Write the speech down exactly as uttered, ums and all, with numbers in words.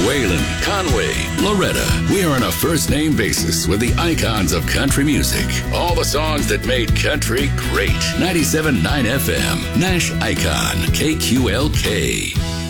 Waylon, Conway, Loretta. We are on a first-name basis with the icons of country music. All the songs that made country great. ninety-seven point nine F M, Nash Icon, K Q L K.